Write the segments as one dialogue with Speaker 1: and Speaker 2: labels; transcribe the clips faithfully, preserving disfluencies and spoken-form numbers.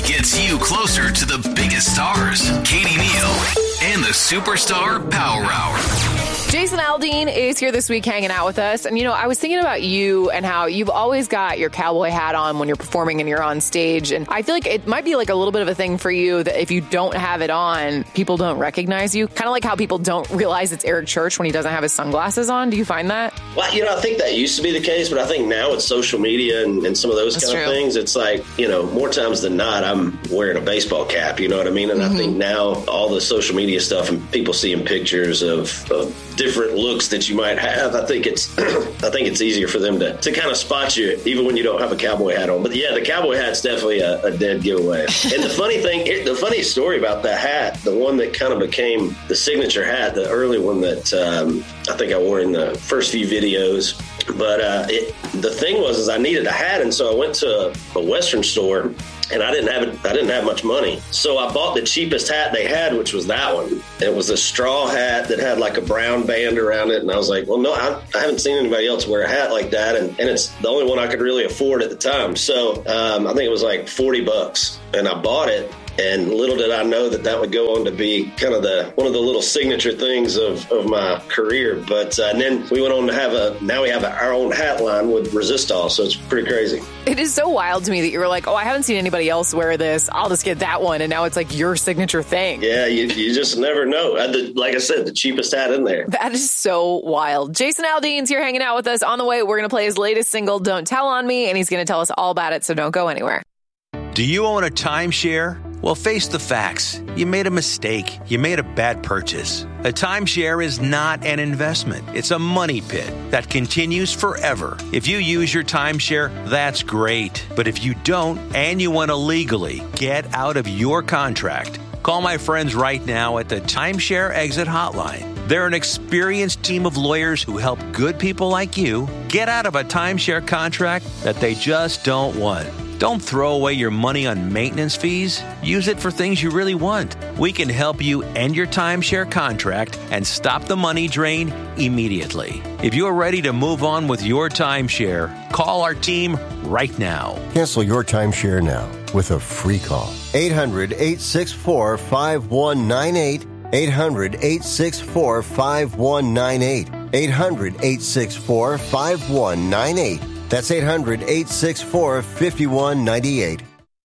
Speaker 1: gets you closer to the biggest stars. Katie Neal and the Superstar Power Hour.
Speaker 2: Jason Aldean is here this week hanging out with us. And, you know, I was thinking about you and how you've always got your cowboy hat on when you're performing and you're on stage. And I feel like it might be like a little bit of a thing for you that if you don't have it on, people don't recognize you. Kind of like how people don't realize it's Eric Church when he doesn't have his sunglasses on. Do you find that?
Speaker 3: Well, you know, I think that used to be the case, but I think now with social media and, and some of those
Speaker 2: That's
Speaker 3: kind
Speaker 2: true.
Speaker 3: of things, it's like, you know, more times than not, I'm wearing a baseball cap, you know what I mean? And mm-hmm. I think now all the social media stuff and people seeing pictures of, of different looks that you might have, I think it's I think it's easier for them to, to kind of spot you even when you don't have a cowboy hat on. But yeah, the cowboy hat's definitely a, a dead giveaway. And the funny thing, the funny story about that hat, the one that kind of became the signature hat, the early one that um, I think I wore in the first few videos. But uh, it, the thing was, is I needed a hat, and so I went to a, a Western store. And I didn't have it. I didn't have much money, so I bought the cheapest hat they had, which was that one. It was a straw hat that had like a brown band around it, and I was like, "Well, no, I, I haven't seen anybody else wear a hat like that," and, and it's the only one I could really afford at the time. So um, I think it was like forty bucks, and I bought it. And little did I know that that would go on to be kind of the one of the little signature things of, of my career. But uh, and then we went on to have a, now we have our own hat line with Resistol. So it's pretty crazy.
Speaker 2: It is so wild to me that you were like, oh, I haven't seen anybody else wear this. I'll just get that one. And now it's like your signature thing.
Speaker 3: Yeah, you, you just never know. I did, like I said, the cheapest hat in there.
Speaker 2: That is so wild. Jason Aldean's here hanging out with us. On the way, we're going to play his latest single, Don't Tell on Me. And he's going to tell us all about it. So don't go anywhere.
Speaker 4: Do you own a timeshare? Well, face the facts. You made a mistake. You made a bad purchase. A timeshare is not an investment. It's a money pit that continues forever. If you use your timeshare, that's great. But if you don't, and you want to legally get out of your contract, call my friends right now at the Timeshare Exit Hotline. They're an experienced team of lawyers who help good people like you get out of a timeshare contract that they just don't want. Don't throw away your money on maintenance fees. Use it for things you really want. We can help you end your timeshare contract and stop the money drain immediately. If you are ready to move on with your timeshare, call our team right now.
Speaker 5: Cancel your timeshare now with a free call. eight hundred, eight six four, five one nine eight. eight hundred, eight six four, five one nine eight. eight hundred, eight six four, five one nine eight. That's eight hundred, eight six four, five one nine eight.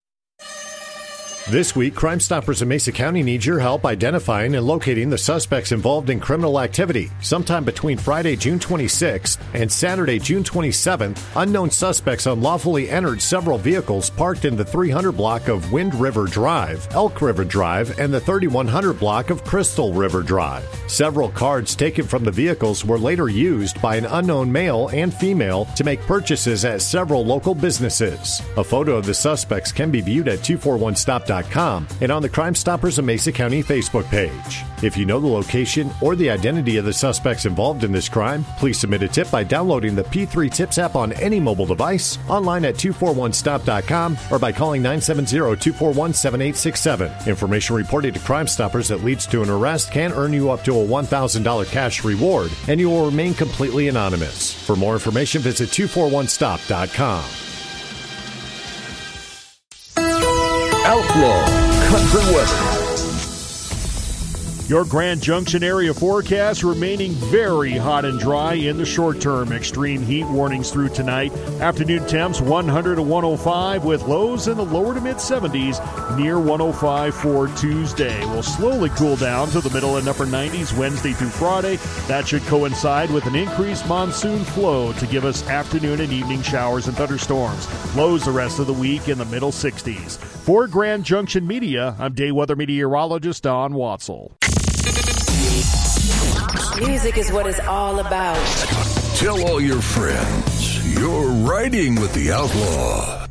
Speaker 6: This week, Crime Stoppers in Mesa County need your help identifying and locating the suspects involved in criminal activity. Sometime between Friday, June twenty-sixth and Saturday, June twenty-seventh, unknown suspects unlawfully entered several vehicles parked in the three hundred block of Wind River Drive, Elk River Drive, and the thirty-one hundred block of Crystal River Drive. Several cards taken from the vehicles were later used by an unknown male and female to make purchases at several local businesses. A photo of the suspects can be viewed at two forty-one stop dot com and on the Crime Stoppers of Mesa County Facebook page. If you know the location or the identity of the suspects involved in this crime, please submit a tip by downloading the P three Tips app on any mobile device, online at two forty-one stop dot com, or by calling nine seven zero, two four one, seven eight six seven. Information reported to Crime Stoppers that leads to an arrest can earn you up to a one thousand dollars cash reward, and you will remain completely anonymous. For more information, visit two forty-one stop dot com.
Speaker 7: Outlaw Country Weather.
Speaker 8: Your Grand Junction area forecast remaining very hot and dry in the short term. Extreme heat warnings through tonight. Afternoon temps one hundred to one oh five with lows in the lower to mid seventies near one oh five for Tuesday. We'll slowly cool down to the middle and upper nineties Wednesday through Friday. That should coincide with an increased monsoon flow to give us afternoon and evening showers and thunderstorms. Lows the rest of the week in the middle sixties. For Grand Junction Media, I'm day weather meteorologist Don Watzel.
Speaker 9: Music is what it's all about.
Speaker 7: Tell all your friends you're riding with the Outlaw.